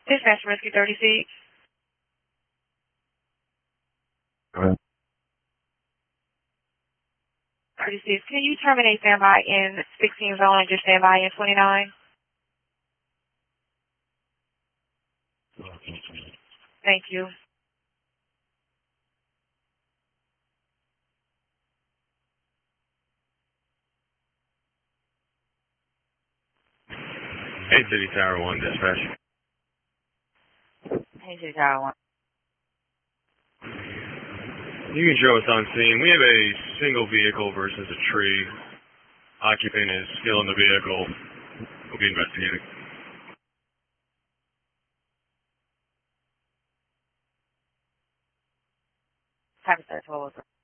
Dispatch Rescue 36. Go ahead. 36. Can you terminate standby in 16 zone and just standby in 29? Thank you. Hey, City Tower 1, dispatch. Hey, City Tower 1. You can show us on scene. We have a single vehicle versus a tree. Occupant is still in the vehicle. We'll be investigating. Happy 12.